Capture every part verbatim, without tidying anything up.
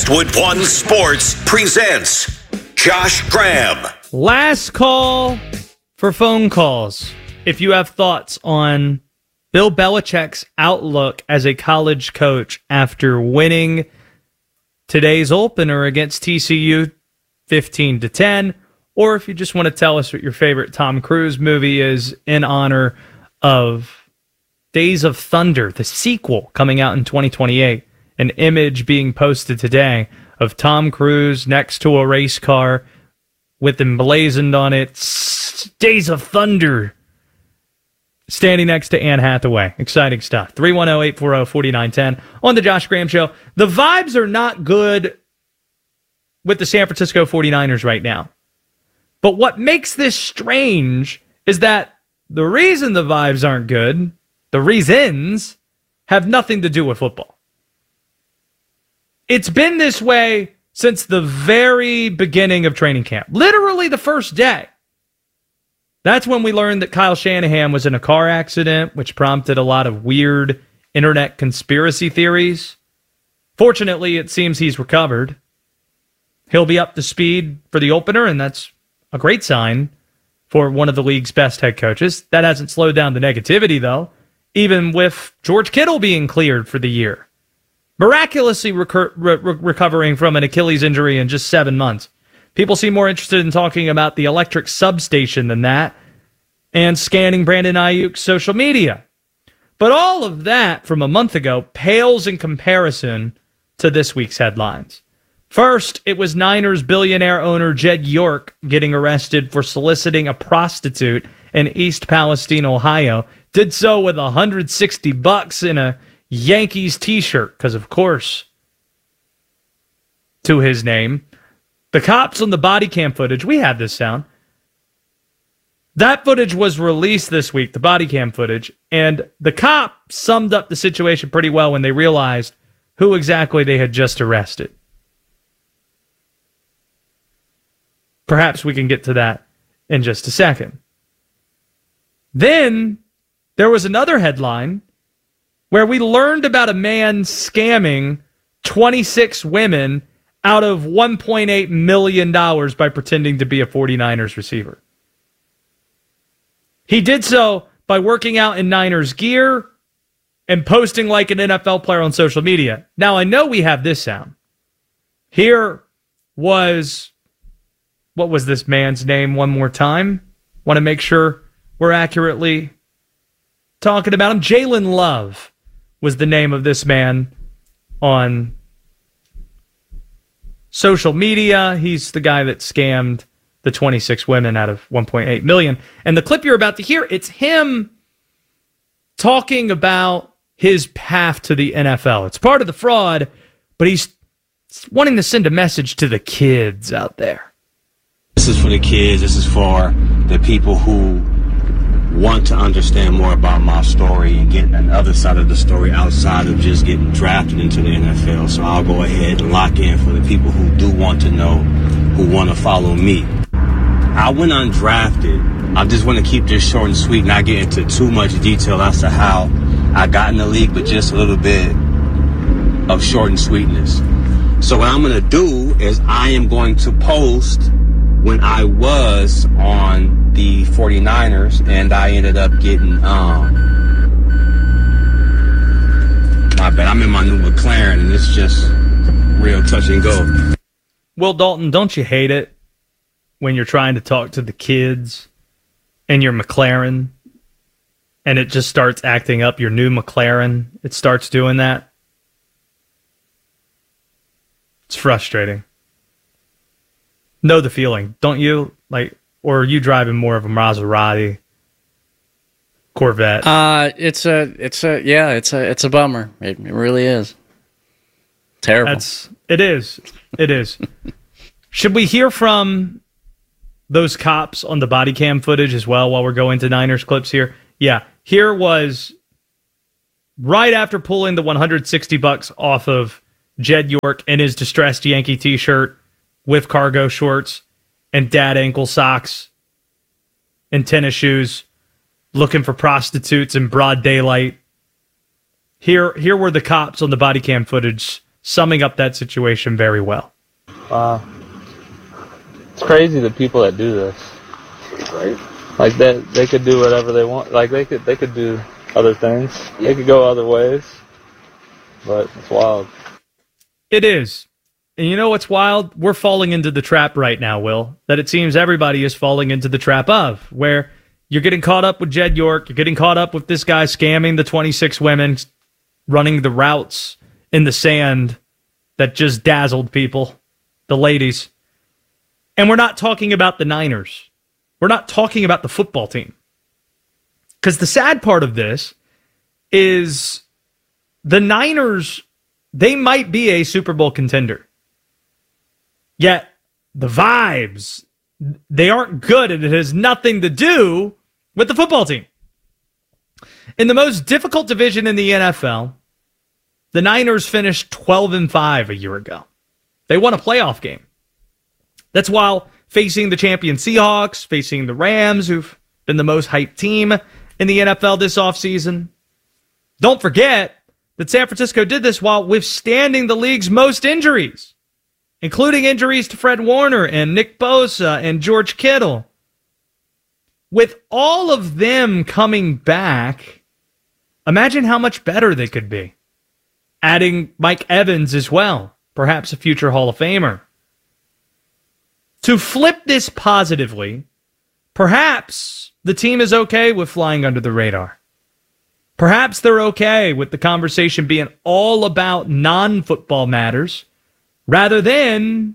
Westwood One Sports presents Josh Graham. Last call for phone calls. If you have thoughts on Bill Belichick's outlook as a college coach after winning today's opener against T C U fifteen to ten, or if you just want to tell us what your favorite Tom Cruise movie is in honor of Days of Thunder, the sequel coming out in twenty twenty-eight. An image being posted today of Tom Cruise next to a race car with emblazoned on it, Days of Thunder, standing next to Anne Hathaway. Exciting stuff. three one zero, eight four zero, four nine one zero on the Josh Graham Show. The vibes are not good with the San Francisco forty-niners right now. But what makes this strange is that the reason the vibes aren't good, the reasons, have nothing to do with football. It's been this way since the very beginning of training camp. Literally the first day. That's when we learned that Kyle Shanahan was in a car accident, which prompted a lot of weird internet conspiracy theories. Fortunately, it seems he's recovered. He'll be up to speed for the opener, and that's a great sign for one of the league's best head coaches. That hasn't slowed down the negativity, though, even with George Kittle being cleared for the year. Miraculously recur- re- re- recovering from an Achilles injury in just seven months. People seem more interested in talking about the electric substation than that, and scanning Brandon Ayuk's social media. But all of that from a month ago pales in comparison to this week's headlines. First, it was Niners billionaire owner Jed York getting arrested for soliciting a prostitute in East Palestine, Ohio. Did so with one hundred sixty bucks in a Yankees t-shirt, because of course, to his name. The cops on the body cam footage, we have this sound. That footage was released this week, the body cam footage, and the cop summed up the situation pretty well when they realized who exactly they had just arrested. Perhaps we can get to that in just a second. Then there was another headline where we learned about a man scamming twenty-six women out of one point eight million dollars by pretending to be a forty-niners receiver. He did so by working out in Niners gear and posting like an N F L player on social media. Now, I know we have this sound. Here was, what was this man's name one more time? Want to make sure we're accurately talking about him. Jalen Love was the name of this man on social media. He's the guy that scammed the twenty-six women out of one point eight million. And the clip you're about to hear, it's him talking about his path to the N F L. It's part of the fraud, but he's wanting to send a message to the kids out there. This is for the kids. This is for the people who want to understand more about my story and get another side of the story outside of just getting drafted into the N F L. So I'll go ahead and lock in for the people who do want to know, who want to follow me. I went undrafted. I just want to keep this short and sweet, not get into too much detail as to how I got in the league, but just a little bit of short and sweetness. So what I'm going to do is I am going to post when I was on the forty-niners and I ended up getting, um, my bad, I'm in my new McLaren and it's just real touch and go. Will Dalton, don't you hate it when you're trying to talk to the kids in your McLaren and it just starts acting up, your new McLaren? It starts doing that. It's frustrating. Know the feeling, don't you? Like, or are you driving more of a Maserati, Corvette? Uh, it's a, it's a, yeah, it's a, it's a bummer. It, it really is. Terrible. That's, it is. It is. Should we hear from those cops on the body cam footage as well while we're going to Niners clips here? Yeah. Here was right after pulling the one hundred sixty bucks off of Jed York in his distressed Yankee t-shirt with cargo shorts and dad ankle socks and tennis shoes, looking for prostitutes in broad daylight. Here, here were the cops on the body cam footage summing up that situation very well. Wow. It's crazy the people that do this. Right? Like that, they could do whatever they want. Like they could, they could do other things. They could go other ways. But it's wild. It is. And you know what's wild? We're falling into the trap right now, Will, that it seems everybody is falling into the trap of, where you're getting caught up with Jed York, you're getting caught up with this guy scamming the twenty-six women, running the routes in the sand that just dazzled people, the ladies. And we're not talking about the Niners. We're not talking about the football team. Because the sad part of this is the Niners, they might be a Super Bowl contender. Yet the vibes, they aren't good, and it has nothing to do with the football team. In the most difficult division in the N F L, the Niners finished twelve and five a year ago. They won a playoff game. That's while facing the champion Seahawks, facing the Rams, who've been the most hyped team in the N F L this offseason. Don't forget that San Francisco did this while withstanding the league's most injuries, including injuries to Fred Warner and Nick Bosa and George Kittle. With all of them coming back, imagine how much better they could be. Adding Mike Evans as well, perhaps a future Hall of Famer. To flip this positively, perhaps the team is okay with flying under the radar. Perhaps they're okay with the conversation being all about non-football matters rather than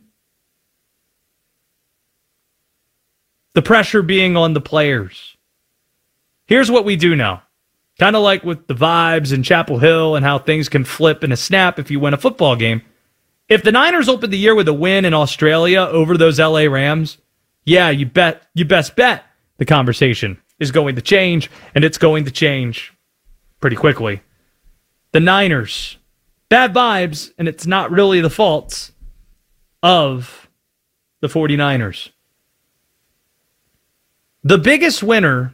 the pressure being on the players. Here's what we do know. Kind of like with the vibes in Chapel Hill and how things can flip in a snap if you win a football game. If the Niners open the year with a win in Australia over those L A Rams, yeah, you bet, you best bet the conversation is going to change, and it's going to change pretty quickly. The Niners, bad vibes, and it's not really the faults of the 49ers. The biggest winner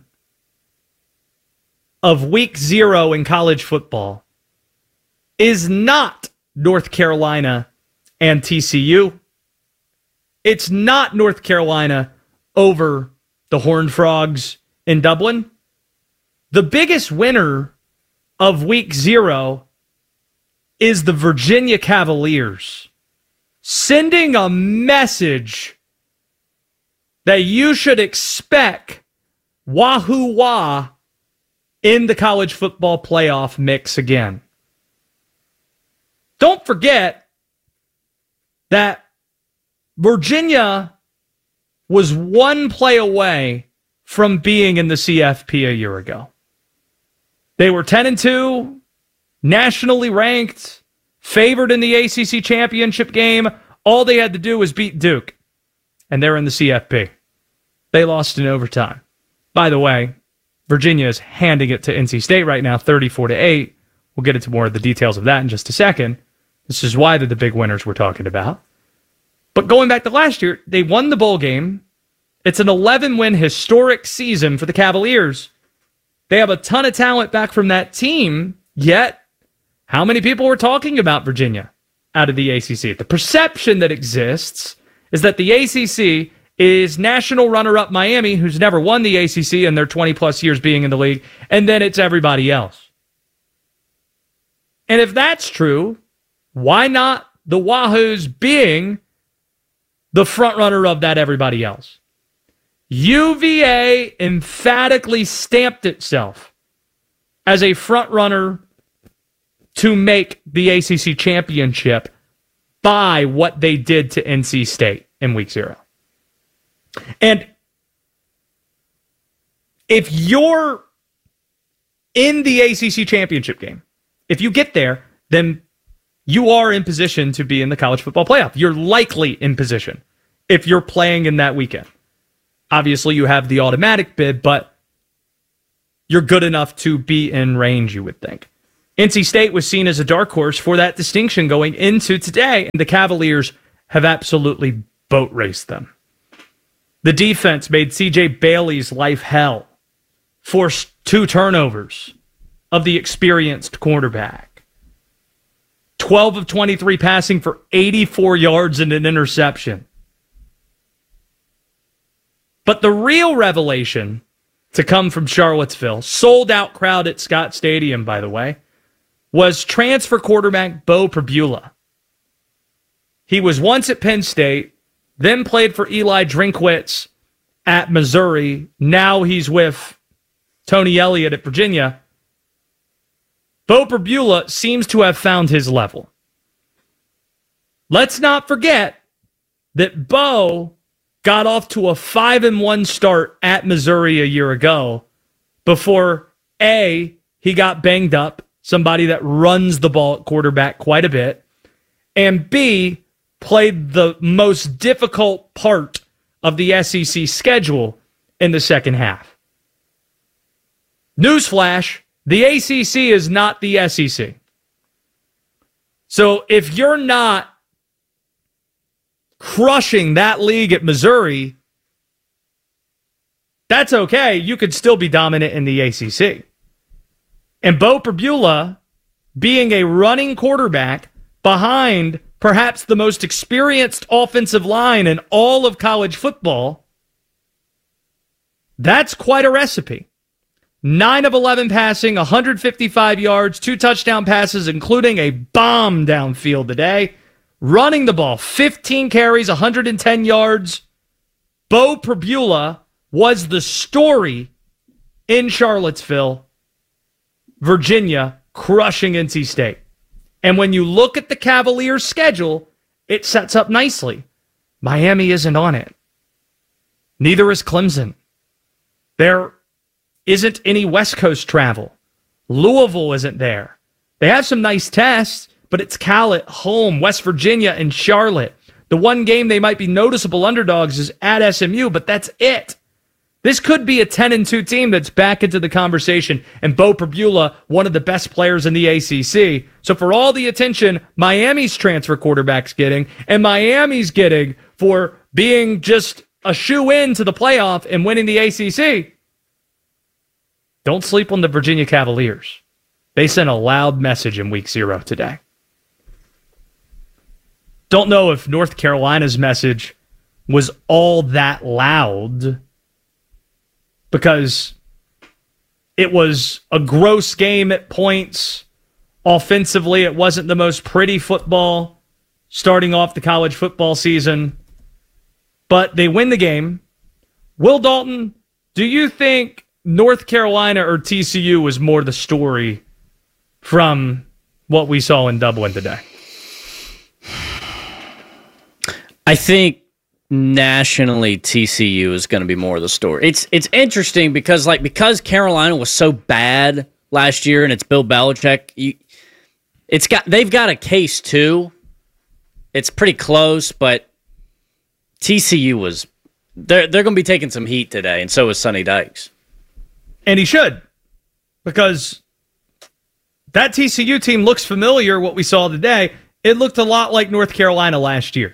of week zero in college football is not North Carolina and T C U. It's not North Carolina over the Horned Frogs in Dublin. The biggest winner of week zero is the Virginia Cavaliers, sending a message that you should expect Wahoo Wah in the college football playoff mix again. Don't forget that Virginia was one play away from being in the C F P a year ago. They were ten and two, nationally ranked, favored in the A C C championship game. All they had to do was beat Duke, and they're in the C F P. They lost in overtime. By the way, Virginia is handing it to N C State right now, thirty-four to eight. We'll get into more of the details of that in just a second. This is why they're the big winners we're talking about. But going back to last year, they won the bowl game. It's an eleven-win historic season for the Cavaliers. They have a ton of talent back from that team, yet how many people were talking about Virginia out of the A C C? The perception that exists is that the A C C is national runner-up Miami, who's never won the A C C in their twenty-plus years being in the league, and then it's everybody else. And if that's true, why not the Wahoos being the front-runner of that everybody else? U V A emphatically stamped itself as a front-runner to make the A C C championship by what they did to N C State in week zero. And if you're in the A C C championship game, if you get there, then you are in position to be in the college football playoff. You're likely in position if you're playing in that weekend. Obviously, you have the automatic bid, but you're good enough to be in range, you would think. N C State was seen as a dark horse for that distinction going into today, and the Cavaliers have absolutely boat raced them. The defense made C J Bailey's life hell, forced two turnovers of the experienced quarterback. twelve of twenty-three passing for eighty-four yards and an interception. But the real revelation to come from Charlottesville, sold out crowd at Scott Stadium, by the way, was transfer quarterback Beau Pribula. He was once at Penn State, then played for Eli Drinkwitz at Missouri. Now he's with Tony Elliott at Virginia. Beau Pribula seems to have found his level. Let's not forget that Beau got off to a five and one start at Missouri a year ago before, A, he got banged up, somebody that runs the ball at quarterback quite a bit, and B, played the most difficult part of the S E C schedule in the second half. Newsflash, the A C C is not the S E C. So if you're not crushing that league at Missouri, that's okay. You could still be dominant in the A C C. And Beau Pribula, being a running quarterback behind perhaps the most experienced offensive line in all of college football, that's quite a recipe. nine of eleven passing, one hundred fifty-five yards, two touchdown passes, including a bomb downfield today. Running the ball, fifteen carries, one hundred ten yards. Beau Pribula was the story in Charlottesville, Virginia, crushing N C State. And when you look at the Cavaliers' schedule, it sets up nicely. Miami isn't on it. Neither is Clemson. There isn't any West Coast travel. Louisville isn't there. They have some nice tests, but it's Cal at home, West Virginia, and Charlotte. The one game they might be noticeable underdogs is at S M U, but that's it. This could be a ten and two team that's back into the conversation, and Beau Pribula, one of the best players in the A C C. So for all the attention Miami's transfer quarterback's getting, and Miami's getting for being just a shoe-in to the playoff and winning the A C C, don't sleep on the Virginia Cavaliers. They sent a loud message in week zero today. Don't know if North Carolina's message was all that loud, because it was a gross game at points. Offensively, it wasn't the most pretty football starting off the college football season, but they win the game. Will Dalton, do you think North Carolina or T C U was more the story from what we saw in Dublin today? I think nationally T C U is going to be more of the story. It's it's interesting because like because Carolina was so bad last year and it's Bill Belichick, you, it's got they've got a case too. It's pretty close, but T C U was they're they're going to be taking some heat today, and so is Sonny Dykes. And he should, because that T C U team looks familiar. What we saw today, it looked a lot like North Carolina last year.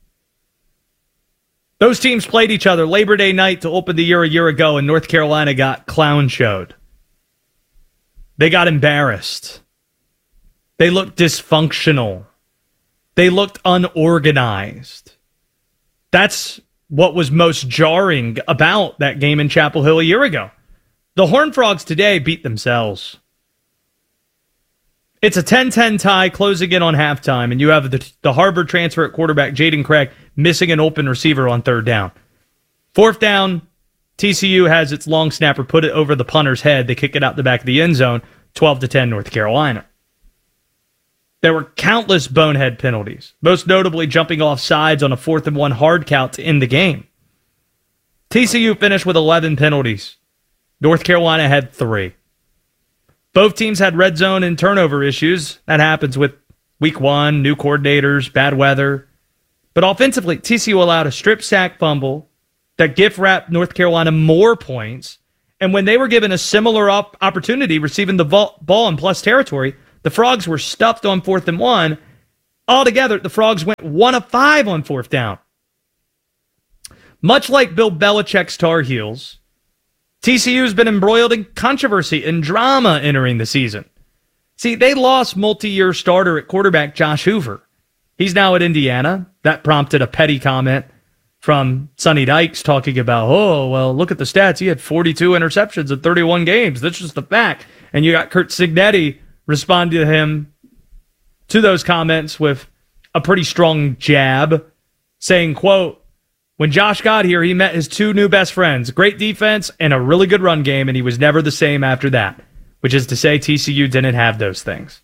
Those teams played each other Labor Day night to open the year a year ago, and North Carolina got clown showed. They got embarrassed. They looked dysfunctional. They looked unorganized. That's what was most jarring about that game in Chapel Hill a year ago. The Horned Frogs today beat themselves. It's a ten ten tie closing in on halftime, and you have the, the Harvard transfer at quarterback, Jaden Craig, missing an open receiver on third down. Fourth down, T C U has its long snapper put it over the punter's head. They kick it out the back of the end zone, twelve to ten North Carolina. There were countless bonehead penalties, most notably jumping off sides on a fourth and one hard count to end the game. T C U finished with eleven penalties. North Carolina had three. Both teams had red zone and turnover issues. That happens with week one, new coordinators, bad weather. But offensively, T C U allowed a strip sack fumble that gift-wrapped North Carolina more points. And when they were given a similar op- opportunity receiving the ball in plus territory, the Frogs were stuffed on fourth and one. Altogether, the Frogs went one of five on fourth down. Much like Bill Belichick's Tar Heels, T C U's been embroiled in controversy and drama entering the season. See, they lost multi-year starter at quarterback Josh Hoover. He's now at Indiana. That prompted a petty comment from Sonny Dykes talking about, oh, well, look at the stats. He had forty-two interceptions in thirty-one games. That's just the fact. And you got Curt Cignetti responding to him, to those comments with a pretty strong jab, saying, quote, when Josh got here, he met his two new best friends, great defense and a really good run game, and he was never the same after that, which is to say T C U didn't have those things.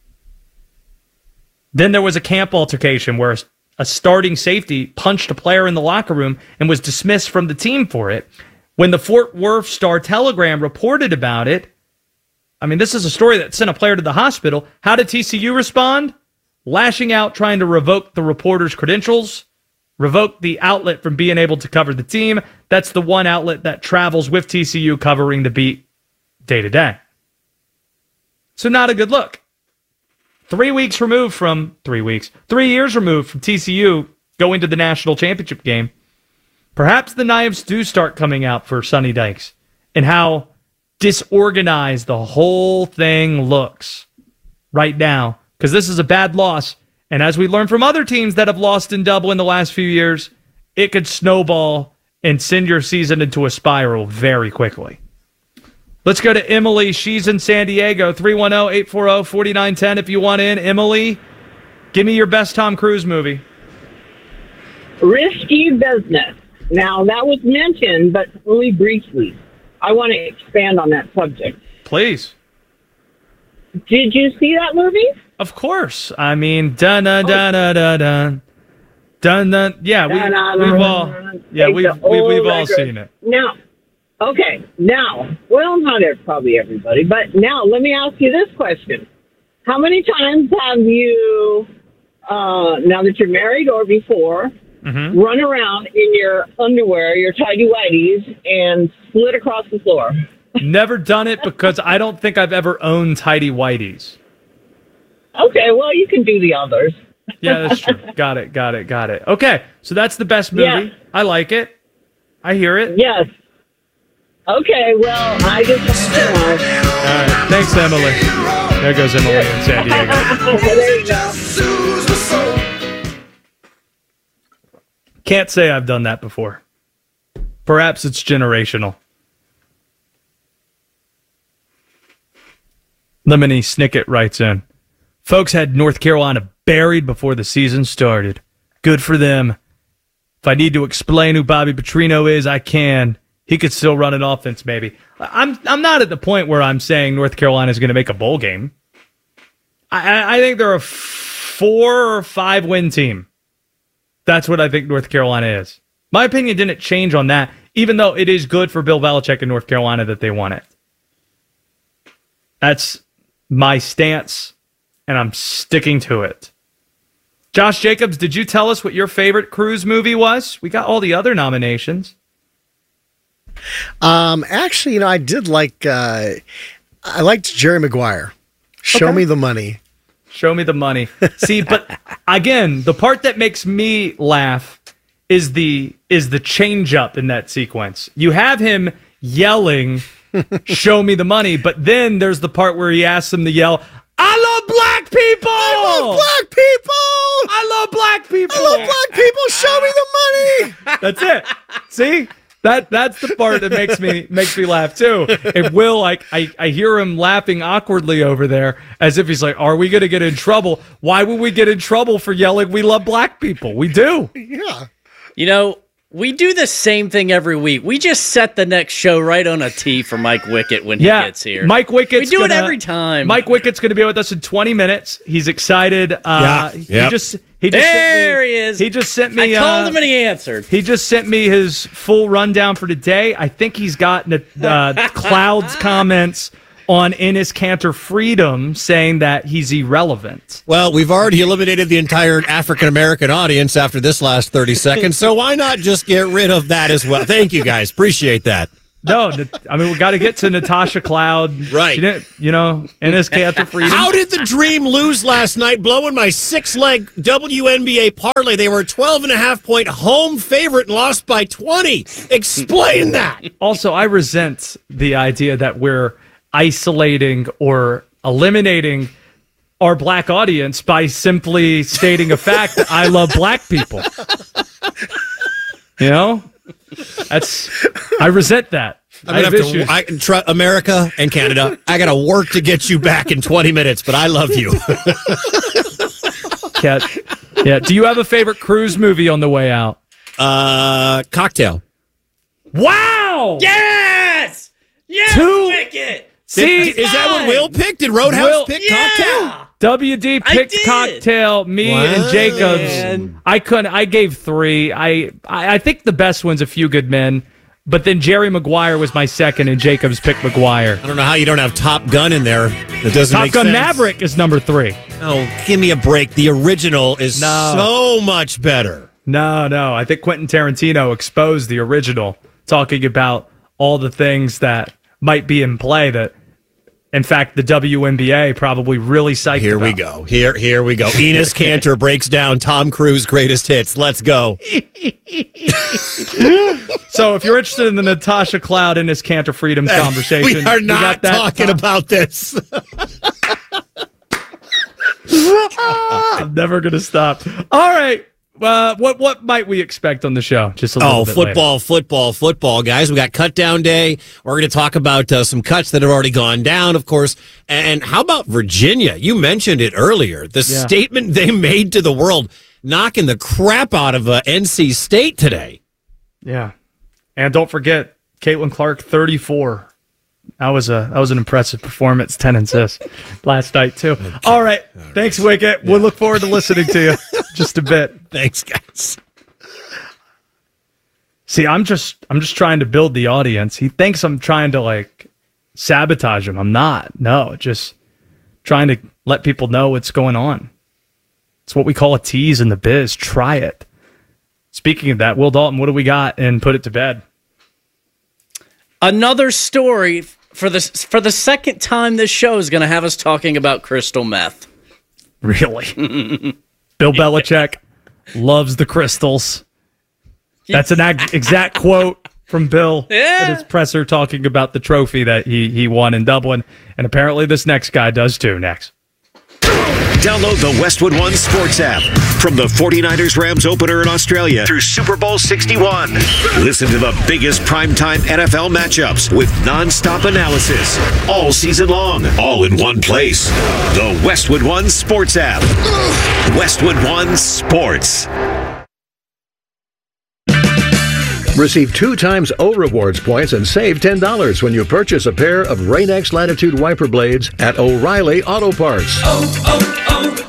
Then there was a camp altercation where a starting safety punched a player in the locker room and was dismissed from the team for it. When the Fort Worth Star-Telegram reported about it, I mean, this is a story that sent a player to the hospital. How did T C U respond? Lashing out, trying to revoke the reporter's credentials, revoke the outlet from being able to cover the team. That's the one outlet that travels with T C U covering the beat day to day. So not a good look. Three weeks removed from, three weeks, three years removed from T C U going to the national championship game, perhaps the knives do start coming out for Sonny Dykes and how disorganized the whole thing looks right now, because this is a bad loss. And as we learned from other teams that have lost in double in the last few years, it could snowball and send your season into a spiral very quickly. Let's go to Emily. She's in San Diego. three one zero, eight four zero, four nine one zero if you want in. Emily, give me your best Tom Cruise movie. Risky Business. Now, that was mentioned, but only briefly. I want to expand on that subject. Please. Did you see that movie? Of course. I mean, dun dun dun dun dun dun dun dun. Yeah, we, we've all, yeah, we've we've, we've all seen it. Now, okay, now, well, not probably everybody, but now let me ask you this question: how many times have you, uh, now that you're married or before, mm-hmm. run around in your underwear, your tidy whities, and slid across the floor? Never done it because I don't think I've ever owned tidy whities. Okay, well, you can do the others. Yeah, that's true. Got it, got it, got it. Okay, so that's the best movie. Yeah. I like it. I hear it. Yes. Okay, well, I just want to know. All right, thanks, Emily. There goes Emily in San Diego. There you go. Can't say I've done that before. Perhaps it's generational. Lemony Snicket writes in, folks had North Carolina buried before the season started. Good for them. If I need to explain who Bobby Petrino is, I can. He could still run an offense, maybe. I'm I'm not at the point where I'm saying North Carolina is going to make a bowl game. I, I think they're a four or five win team. That's what I think North Carolina is. My opinion didn't change on that, even though it is good for Bill Belichick in North Carolina that they won it. That's my stance, and I'm sticking to it. Josh Jacobs, did you tell us what your favorite Cruise movie was? We got all the other nominations. Um, actually, you know, I did like, uh, I liked Jerry Maguire. Show Okay. me the money. Show me the money. See, but again, the part that makes me laugh is the is the change up in that sequence. You have him yelling, "Show me the money," but then there's the part where he asks him to yell, "I love black people! I love black people! I love black people! I love black people! Show me the money!" That's it. See? That that's the part that makes me makes me laugh too. And Will, like I, I hear him laughing awkwardly over there as if he's like, are we gonna get in trouble? Why would we get in trouble for yelling we love black people? We do. Yeah. You know, we do the same thing every week. We just set the next show right on a tee for Mike Wickett when Yeah. he gets here. Mike Wickett's We do it gonna- every time. Mike Wickett's gonna be with us in twenty minutes. He's excited. Uh Yeah. he Yep. just he just sent There me, he is. He just sent me I called uh, him and he answered. He just sent me his full rundown for today. I think he's gotten uh, Cloud's comments on Enes Kanter Freedom saying that he's irrelevant. Well, we've already eliminated the entire African-American audience after this last thirty seconds, so why not just get rid of that as well? Thank you, guys. Appreciate that. No, I mean, we got to get to Natasha Cloud. Right. She didn't, you know, Enes Kanter Freedom. How did the Dream lose last night, blowing my six-leg W N B A parlay? They were a twelve and a half point home favorite and lost by twenty. Explain that. Also, I resent the idea that we're isolating or eliminating our black audience by simply stating a fact that I love black people. You know? That's I resent that. I'm gonna have to. I, tr- America and Canada. I got to work to get you back in twenty minutes, but I love you. yeah, yeah. Do you have a favorite cruise movie on the way out? Uh, Cocktail. Wow! Yes, yes, Two. Wicked. See, Did, is that what Will picked? Did Roadhouse Will, pick yeah. Cocktail? W D picked Cocktail. Me wow. and Jacobs. I couldn't. I gave three. I, I I think the best one's A Few Good Men. But then Jerry Maguire was my second, and Jacobs picked Maguire. I don't know how you don't have Top Gun in there. That doesn't Top make Gun sense. Maverick is number three. Oh, give me a break. The original is No. so much better. No, no. I think Quentin Tarantino exposed the original, talking about all the things that might be in play that, in fact, the W N B A probably really psyched Here about. we go. Here, here we go. Enos Cantor breaks down Tom Cruise greatest hits. Let's go. So if you're interested in the Natasha Cloud and his Cantor Freedom conversation, we are you not got that, talking Tom? about this. I'm never going to stop. All right. Uh, what what might we expect on the show? Just a little Oh, bit football, later. football, football, guys. We got cut down day. We're going to talk about uh, some cuts that have already gone down, of course. And how about Virginia? You mentioned it earlier. The Yeah. statement they made to the world, knocking the crap out of uh, N C State today. Yeah. And don't forget, Caitlin Clark, thirty-four. That was a that was an impressive performance, ten assists last night too. Okay. All right, All right. Thanks, Wicket. Yeah. We'll look forward to listening to you just a bit. Thanks, guys. See, I'm just I'm just trying to build the audience. He thinks I'm trying to like sabotage him. I'm not. No, just trying to let people know what's going on. It's what we call a tease in the biz. Try it. Speaking of that, Will Dalton, what do we got? And put it to bed. Another story for the for the second time this show is going to have us talking about crystal meth. Really? Bill Belichick loves the crystals. That's an ag- exact quote from Bill Yeah. at his presser talking about the trophy that he, he won in Dublin. And apparently this next guy does too. Next. Download the Westwood One Sports app from the forty-niners Rams opener in Australia through Super Bowl sixty-one. Listen to the biggest primetime N F L matchups with nonstop analysis all season long, all in one place. The Westwood One Sports app. Westwood One Sports. Receive two times O Rewards points and save ten dollars when you purchase a pair of Rain-X Latitude wiper blades at O'Reilly Auto Parts. Oh,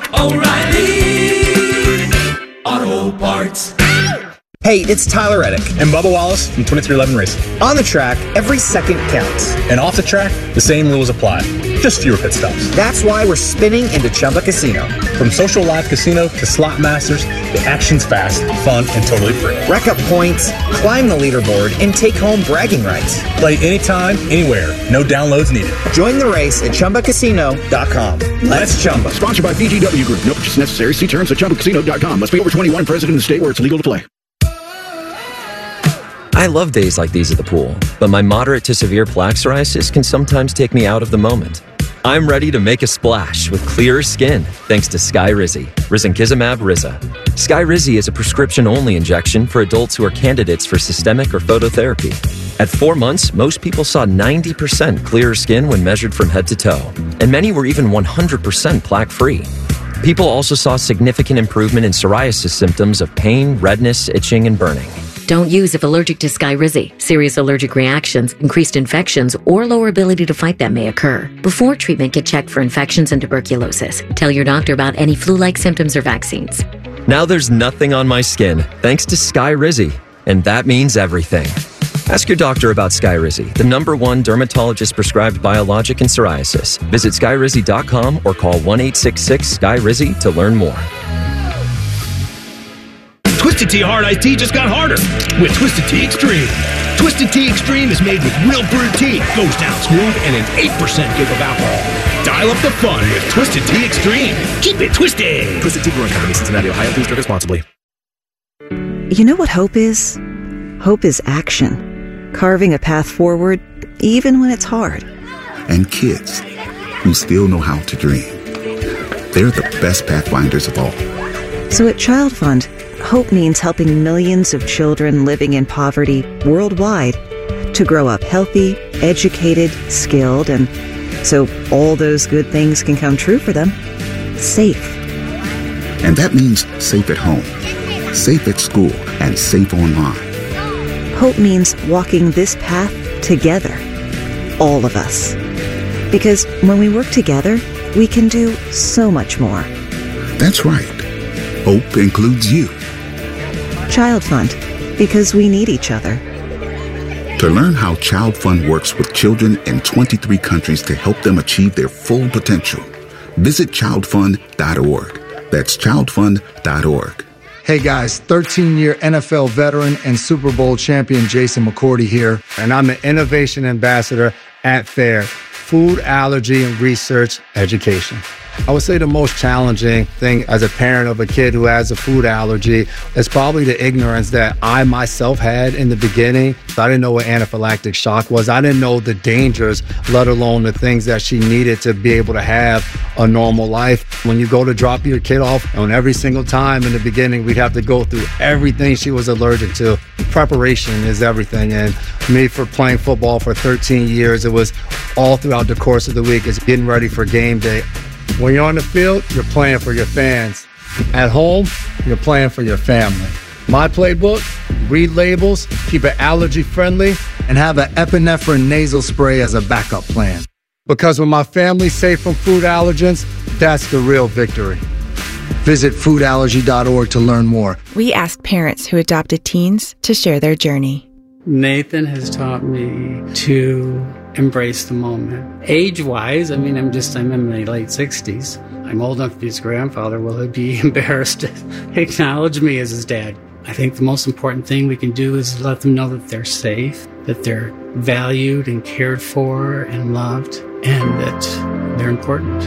oh, oh, O'Reilly Auto Parts. Hey, it's Tyler Reddick and Bubba Wallace from twenty-three eleven Racing. On the track, every second counts. And off the track, the same rules apply. Just fewer pit stops. That's why we're spinning into Chumba Casino. From social live casino to slot masters, the action's fast, fun, and totally free. Rack up points, climb the leaderboard, and take home bragging rights. Play anytime, anywhere. No downloads needed. Join the race at Chumba Casino dot com. Let's Chumba. Sponsored by B G W Group. No purchase necessary. See terms at Chumba Casino dot com. Must be over twenty-one, present in the state where it's legal to play. I love days like these at the pool, but my moderate to severe plaque psoriasis can sometimes take me out of the moment. I'm ready to make a splash with clearer skin thanks to Skyrizi, risankizumab Riza. Skyrizi is a prescription-only injection for adults who are candidates for systemic or phototherapy. At four months, most people saw ninety percent clearer skin when measured from head to toe, and many were even one hundred percent plaque-free. People also saw significant improvement in psoriasis symptoms of pain, redness, itching, and burning. Don't use if allergic to Skyrizi. Serious allergic reactions, increased infections, or lower ability to fight them may occur. Before treatment, get checked for infections and tuberculosis. Tell your doctor about any flu-like symptoms or vaccines. Now there's nothing on my skin thanks to Skyrizi, and that means everything. Ask your doctor about Skyrizi, the number one dermatologist-prescribed biologic in psoriasis. Visit Skyrizi dot com or call one eight six six S K Y R I Z I to learn more. Twisted Tea Hard Iced Tea just got harder with Twisted Tea Extreme. Twisted Tea Extreme is made with real brewed tea, goes down smooth, and an eight percent give of alcohol. Dial up the fun with Twisted Tea Extreme. Keep it twisted. Twisted Tea Brewing Company, Cincinnati, Ohio. Please drink responsibly. You know what hope is? Hope is action. Carving a path forward, even when it's hard. And kids, who still know how to dream. They're the best pathfinders of all. So at Child Fund, hope means helping millions of children living in poverty worldwide to grow up healthy, educated, skilled, and so all those good things can come true for them, safe. And that means safe at home, safe at school, and safe online. Hope means walking this path together, all of us. Because when we work together, we can do so much more. That's right. Hope includes you. Child Fund, because we need each other. To learn how Child Fund works with children in twenty-three countries to help them achieve their full potential, visit child fund dot org. That's child fund dot org. Hey guys, thirteen-year N F L veteran and Super Bowl champion Jason McCourty here, and I'm the Innovation Ambassador at FAIR, Food Allergy and Research Education. I would say the most challenging thing as a parent of a kid who has a food allergy is probably the ignorance that I myself had in the beginning. I didn't know what anaphylactic shock was. I didn't know the dangers, let alone the things that she needed to be able to have a normal life. When you go to drop your kid off, and every single time in the beginning, we'd have to go through everything she was allergic to. Preparation is everything. And me, for playing football for thirteen years, it was all throughout the course of the week. It's getting ready for game day. When you're on the field, you're playing for your fans. At home, you're playing for your family. My playbook, read labels, keep it allergy friendly, and have an epinephrine nasal spray as a backup plan. Because when my family's safe from food allergens, that's the real victory. Visit food allergy dot org to learn more. We asked parents who adopted teens to share their journey. Nathan has taught me to embrace the moment. Age-wise, I mean, I'm just, I'm in my late sixties. I'm old enough to be his grandfather. Will he be embarrassed to acknowledge me as his dad? I think the most important thing we can do is let them know that they're safe, that they're valued and cared for and loved, and that they're important.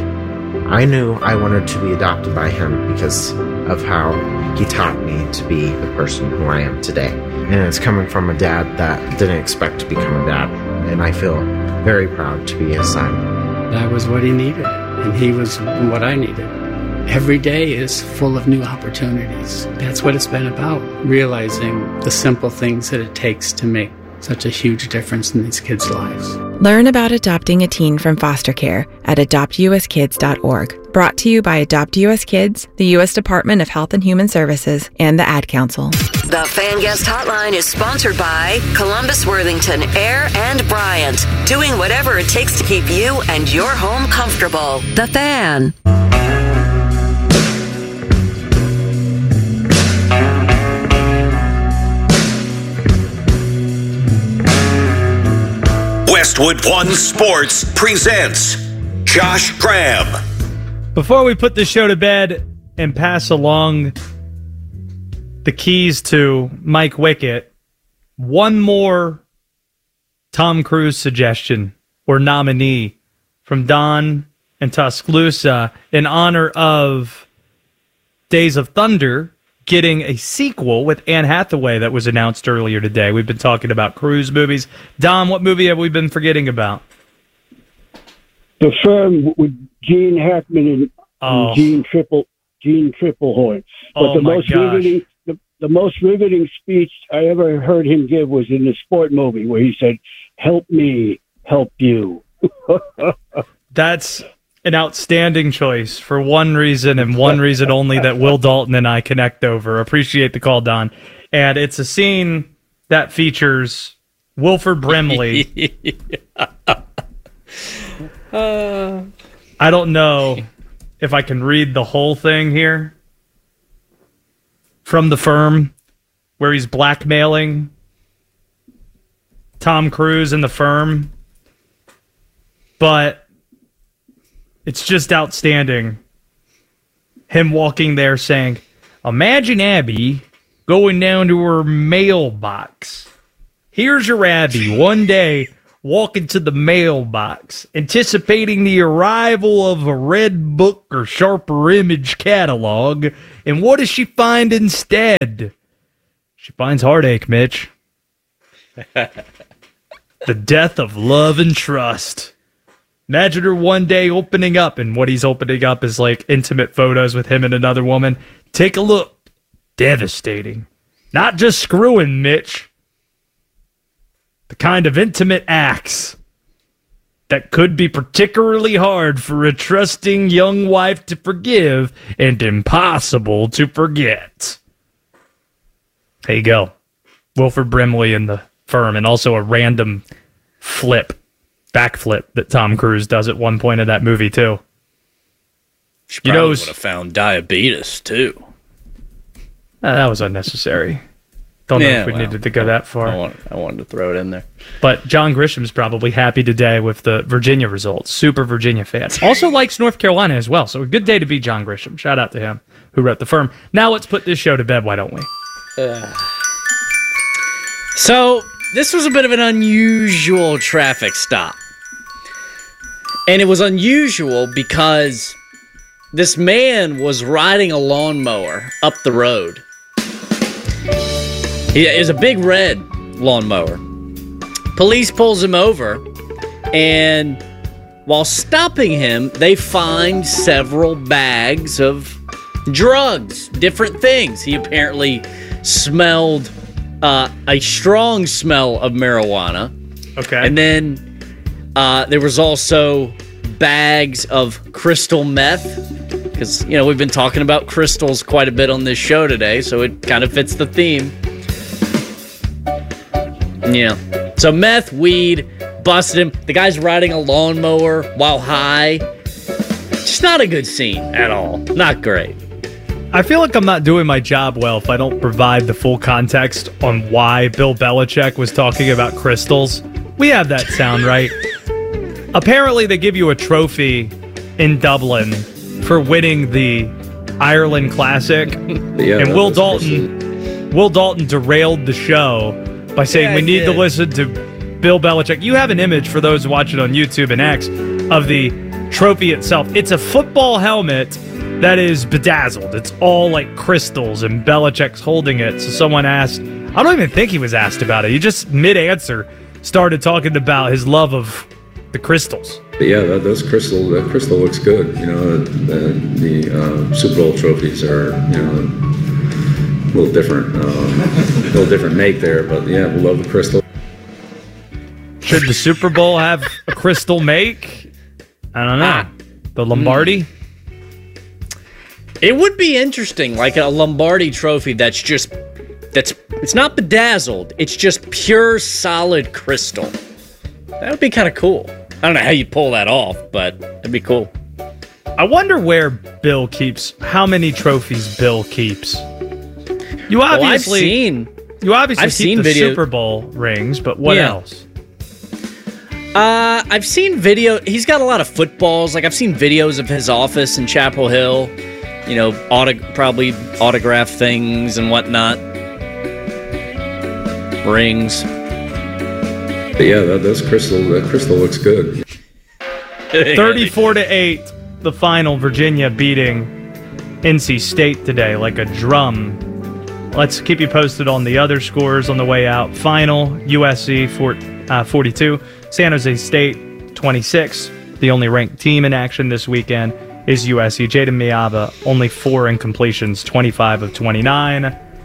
I knew I wanted to be adopted by him because of how he taught me to be the person who I am today. And it's coming from a dad that didn't expect to become a dad. And I feel very proud to be his son. That was what he needed, and he was what I needed. Every day is full of new opportunities. That's what it's been about, realizing the simple things that it takes to make such a huge difference in these kids' lives. Learn about adopting a teen from foster care at adopt u s kids dot org. Brought to you by Adopt U S Kids, the U S Department of Health and Human Services, and the Ad Council. The Fan Guest Hotline is sponsored by Columbus, Worthington, Air, and Bryant. Doing whatever it takes to keep you and your home comfortable. The Fan. Westwood One Sports presents Josh Graham. Before we put the show to bed and pass along the keys to Mike Wickett, one more Tom Cruise suggestion or nominee from Don in Tuscaloosa in honor of Days of Thunder getting a sequel with Anne Hathaway that was announced earlier today. We've been talking about Cruise movies. Don, what movie have we been forgetting about? The Firm with Gene Hackman and Oh. Gene Triple Gene Triplehorn. But Oh, the my most gosh. riveting the, the most riveting speech I ever heard him give was in the sport movie where he said, "Help me, help you." That's an outstanding choice for one reason and one reason only that Will Dalton and I connect over. Appreciate the call, Don. And it's a scene that features Wilford Brimley. uh, I don't know if I can read the whole thing here. From The Firm, where he's blackmailing Tom Cruise in The Firm. But it's just outstanding. Him walking there saying, imagine Abby going down to her mailbox. Here's your Abby one day walking to the mailbox, anticipating the arrival of a Red Book or Sharper Image catalog. And what does she find instead? She finds heartache, Mitch. The death of love and trust. Imagine her one day opening up, and what he's opening up is like intimate photos with him and another woman. Take a look. Devastating. Not just screwing, Mitch. The kind of intimate acts that could be particularly hard for a trusting young wife to forgive and impossible to forget. There you go. Wilford Brimley in The Firm, and also a random flip, backflip that Tom Cruise does at one point in that movie, too. She You probably know, would have found diabetes, too. Uh, that was unnecessary. Don't know Yeah, if we well, needed to go that far. I, want, I wanted to throw it in there. But John Grisham's probably happy today with the Virginia results. Super Virginia fan. Also likes North Carolina as well. So a good day to be John Grisham. Shout out to him who wrote The Firm. Now let's put this show to bed, why don't we? Uh, so, this was a bit of an unusual traffic stop. And it was unusual because this man was riding a lawnmower up the road. It was a big red lawnmower. Police pulls him over, and while stopping him, they find several bags of drugs, different things. He apparently smelled uh, a strong smell of marijuana. Okay. And then uh, there was also bags of crystal meth, because, you know, we've been talking about crystals quite a bit on this show today, so it kind of fits the theme. Yeah. So meth, weed, busted him. The guy's riding a lawnmower while high. Just not a good scene at all. Not great. I feel like I'm not doing my job well if I don't provide the full context on why Bill Belichick was talking about crystals. We have that sound, right? Apparently, they give you a trophy in Dublin for winning the Ireland Classic. Yeah, and Will Dalton, Will Dalton derailed the show by saying Yeah, we I need did. to listen to Bill Belichick. You have an image, for those watching on YouTube and X, of the trophy itself. It's a football helmet that is bedazzled. It's all like crystals, and Belichick's holding it. So someone asked, I don't even think he was asked about it. He just, mid-answer, started talking about his love of the crystals. But yeah, that, those crystal, that crystal looks good. You know, the, the uh, Super Bowl trophies are, you know, a little different, uh, a little different make there. But yeah, we love the crystal. Should the Super Bowl have a crystal make? I don't know. Ah. The Lombardi? It would be interesting, like a Lombardi trophy that's just, that's, it's not bedazzled. It's just pure solid crystal. That would be kind of cool. I don't know how you pull that off, but it'd be cool. I wonder where Bill keeps, how many trophies Bill keeps. You Well, I've obviously, seen, you obviously I've keep seen the video- Super Bowl rings, but what Yeah. else? Uh, I've seen video. He's got a lot of footballs. Like I've seen videos of his office in Chapel Hill. You know, auto, probably autograph things and whatnot. Rings. But yeah, that, those crystal, that crystal looks good. thirty-four to eight, the final. Virginia beating N C State today like a drum. Let's keep you posted on the other scores on the way out. Final, U S C for, uh, forty-two, San Jose State twenty-six. The only ranked team in action this weekend is U S C. Jaden Miava, only four incompletions, twenty-five of twenty-nine.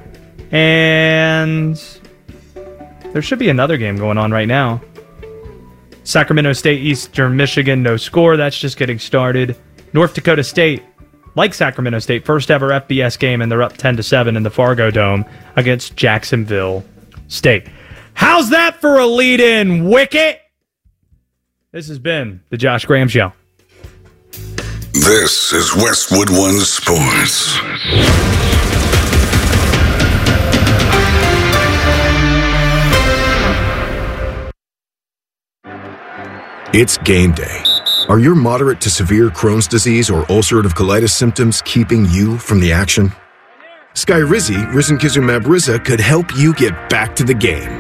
And there should be another game going on right now. Sacramento State, Eastern Michigan, no score. That's just getting started. North Dakota State, like Sacramento State, first ever F B S game, and they're up ten to seven in the Fargo Dome against Jacksonville State. How's that for a lead-in, Wicket? This has been the Josh Graham Show. This is Westwood One Sports. It's game day. Are your moderate to severe Crohn's disease or ulcerative colitis symptoms keeping you from the action? Skyrizi, risankizumab Riza, could help you get back to the game.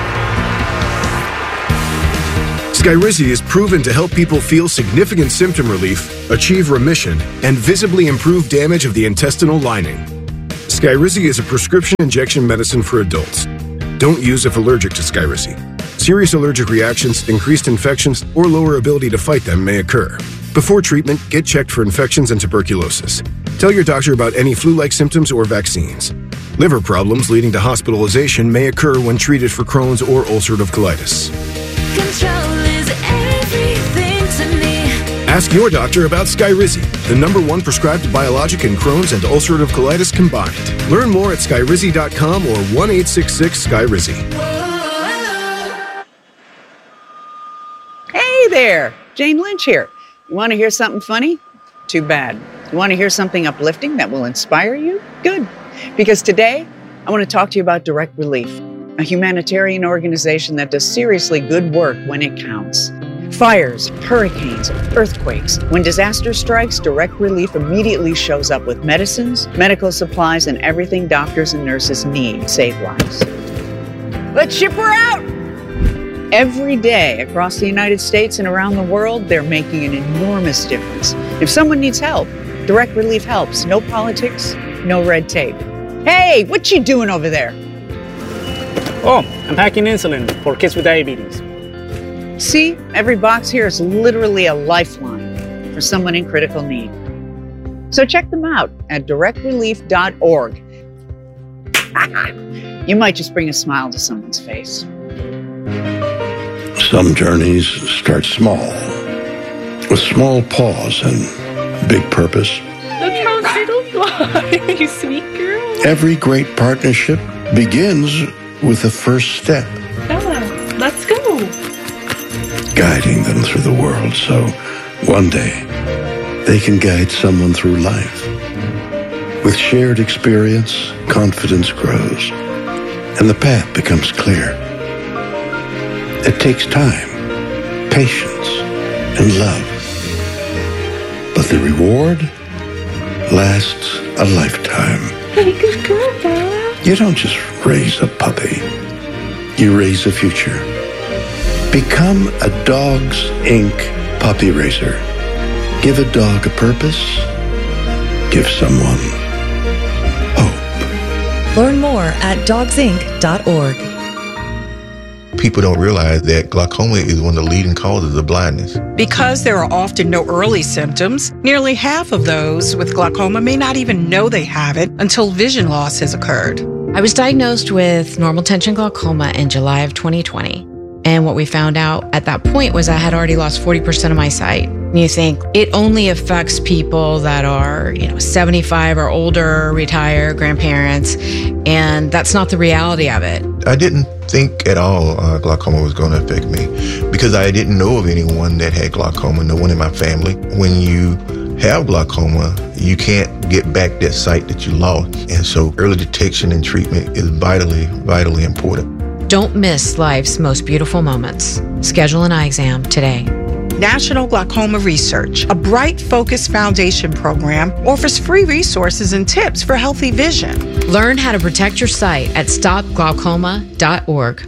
Skyrizi is proven to help people feel significant symptom relief, achieve remission, and visibly improve damage of the intestinal lining. Skyrizi is a prescription injection medicine for adults. Don't use if allergic to Skyrizi. Serious allergic reactions, increased infections, or lower ability to fight them may occur. Before treatment, get checked for infections and tuberculosis. Tell your doctor about any flu-like symptoms or vaccines. Liver problems leading to hospitalization may occur when treated for Crohn's or ulcerative colitis. Control is everything to me. Ask your doctor about Skyrizi, the number one prescribed biologic in Crohn's and ulcerative colitis combined. Learn more at skyrizi dot com or one eight six six Skyrizi. Hey there, Jane Lynch here. You want to hear something funny? Too bad. You want to hear something uplifting that will inspire you? Good. Because today, I want to talk to you about Direct Relief, a humanitarian organization that does seriously good work when it counts. Fires, hurricanes, earthquakes. When disaster strikes, Direct Relief immediately shows up with medicines, medical supplies, and everything doctors and nurses need to save lives. Let's ship her out! Every day across the United States and around the world, they're making an enormous difference. If someone needs help, Direct Relief helps. No politics, no red tape. Hey, what you doing over there? Oh, I'm packing insulin for kids with diabetes. See, every box here is literally a lifeline for someone in critical need. So check them out at direct relief dot org. You might just bring a smile to someone's face. Some journeys start small, with small pause and big purpose. Look how little you are, you sweet girl. Every great partnership begins with the first step. Bella, let's go. Guiding them through the world so one day they can guide someone through life. With shared experience, confidence grows, and the path becomes clear. It takes time, patience, and love. But the reward lasts a lifetime. Hey, good girl, Bella. You don't just raise a puppy. You raise a future. Become a Dogs Incorporated puppy raiser. Give a dog a purpose. Give someone hope. Learn more at dogs inc dot org. People don't realize that glaucoma is one of the leading causes of blindness. Because there are often no early symptoms, nearly half of those with glaucoma may not even know they have it until vision loss has occurred. I was diagnosed with normal tension glaucoma in July of twenty twenty. And what we found out at that point was I had already lost forty percent of my sight. And you think it only affects people that are, you know, seventy-five or older, retired, grandparents. And that's not the reality of it. I didn't think at all uh, glaucoma was going to affect me because I didn't know of anyone that had glaucoma, no one in my family. When you have glaucoma, you can't get back that sight that you lost. And so early detection and treatment is vitally, vitally important. Don't miss life's most beautiful moments. Schedule an eye exam today. National Glaucoma Research, a Bright Focus Foundation program, offers free resources and tips for healthy vision. Learn how to protect your sight at stop glaucoma dot org.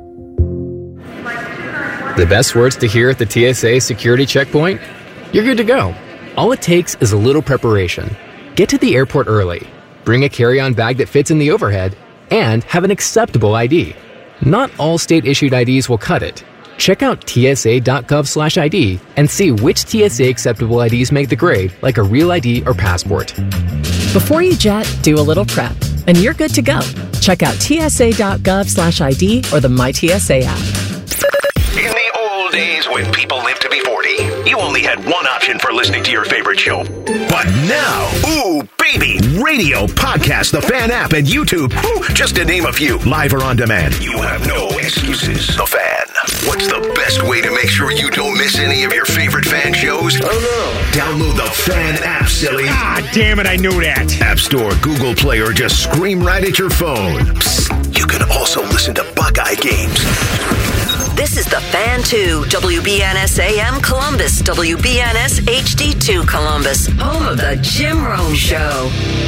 The best words to hear at the T S A security checkpoint? You're good to go. All it takes is a little preparation. Get to the airport early, bring a carry-on bag that fits in the overhead, and have an acceptable I D. Not all state-issued I Ds will cut it. Check out T S A dot gov slash I D and see which T S A acceptable I Ds make the grade, like a real I D or passport. Before you jet, do a little prep, and you're good to go. Check out T S A dot gov slash I D or the My T S A app. In the old days when people lived to be forty, you only had one option for listening to your favorite show. But now, ooh, baby, radio, podcast, the Fan app, and YouTube, ooh, just to name a few, live or on demand. You have no excuses. The Fan. What's the best way to make sure you don't miss any of your favorite Fan shows? Oh, no. Download the Fan app, silly. Ah, damn it, I knew that. App Store, Google Play, or just scream right at your phone. Psst, you can also listen to Buckeye games. This is the Fan two, W B N S A M Columbus, W B N S H D two Columbus, home of the Jim Rome Show.